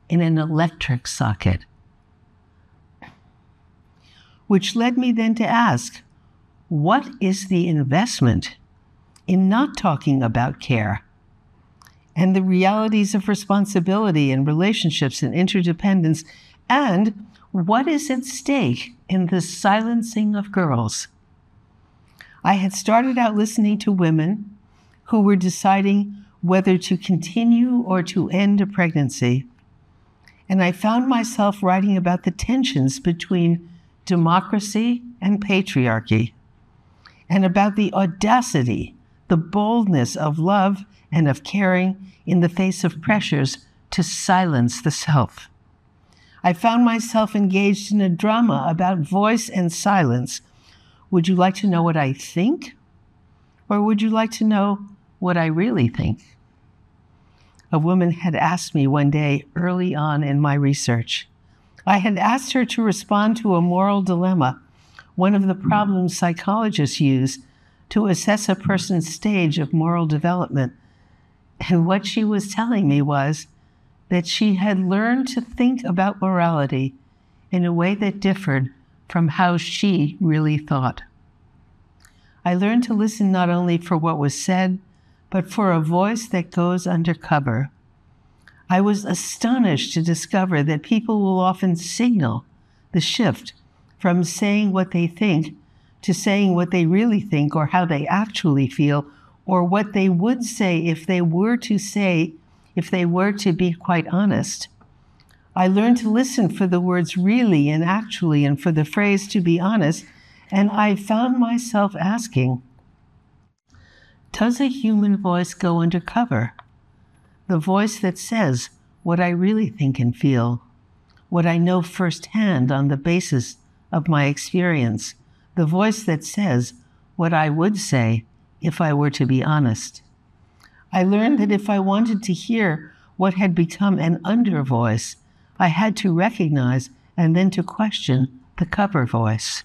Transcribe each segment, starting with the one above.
in an electric socket. Which led me then to ask, what is the investment in not talking about care and the realities of responsibility and relationships and interdependence, and what is at stake in the silencing of girls? I had started out listening to women who were deciding whether to continue or to end a pregnancy, and I found myself writing about the tensions between democracy and patriarchy, and about the audacity, the boldness of love and of caring in the face of pressures to silence the self. I found myself engaged in a drama about voice and silence. Would you like to know what I think? Or would you like to know what I really think? A woman had asked me one day early on in my research. I had asked her to respond to a moral dilemma, one of the problems psychologists use to assess a person's stage of moral development. And what she was telling me was that she had learned to think about morality in a way that differed from how she really thought. I learned to listen not only for what was said, but for a voice that goes undercover. I was astonished to discover that people will often signal the shift from saying what they think to saying what they really think or how they actually feel, or what they would say if they were to be quite honest. I learned to listen for the words really and actually and for the phrase to be honest, and I found myself asking, does a human voice go undercover? The voice that says what I really think and feel, what I know firsthand on the basis of my experience, the voice that says what I would say if I were to be honest. I learned that if I wanted to hear what had become an under voice, I had to recognize and then to question the cover voice.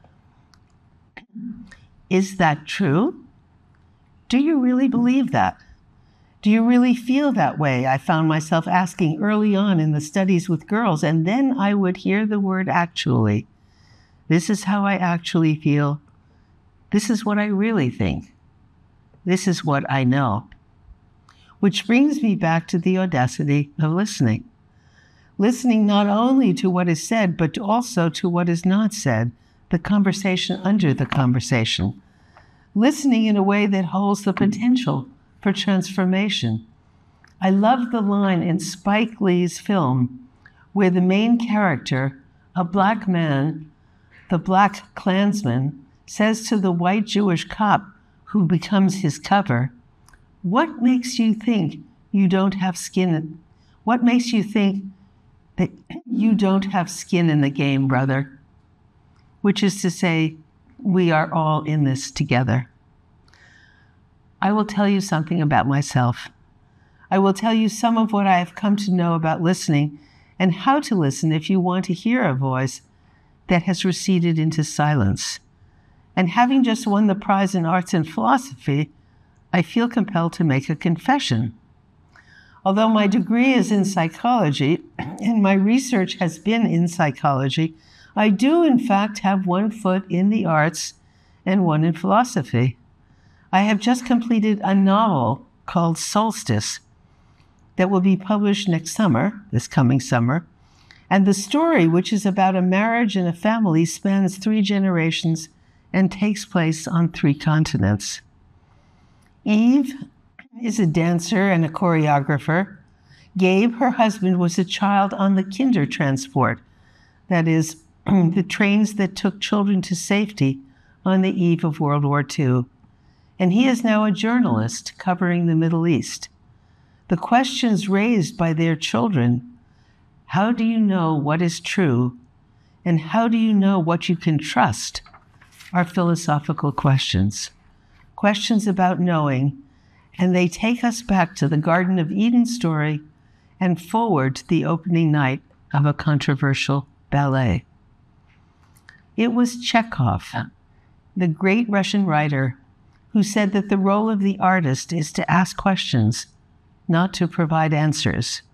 Is that true? Do you really believe that? Do you really feel that way? I found myself asking early on in the studies with girls, and then I would hear the word actually. This is how I actually feel. This is what I really think. This is what I know. Which brings me back to the audacity of listening. Listening not only to what is said, but also to what is not said, the conversation under the conversation. Listening in a way that holds the potential for transformation. I love the line in Spike Lee's film where the main character, a black man, the Black Klansman, says to the white Jewish cop who becomes his cover, what makes you think you don't have skin? What makes you think that you don't have skin in the game, brother? Which is to say, we are all in this together. I will tell you something about myself. I will tell you some of what I have come to know about listening and how to listen if you want to hear a voice that has receded into silence. And having just won the prize in arts and philosophy, I feel compelled to make a confession. Although my degree is in psychology and my research has been in psychology, I do in fact have one foot in the arts and one in philosophy. I have just completed a novel called Solstice that will be published this coming summer. And the story, which is about a marriage and a family, spans 3 generations and takes place on 3 continents. Eve is a dancer and a choreographer. Gabe, her husband, was a child on the Kindertransport, that is, the trains that took children to safety on the eve of World War II. And he is now a journalist covering the Middle East. The questions raised by their children, how do you know what is true, and how do you know what you can trust, are philosophical questions. Questions about knowing, and they take us back to the Garden of Eden story and forward to the opening night of a controversial ballet. It was Chekhov, the great Russian writer, who said that the role of the artist is to ask questions, not to provide answers.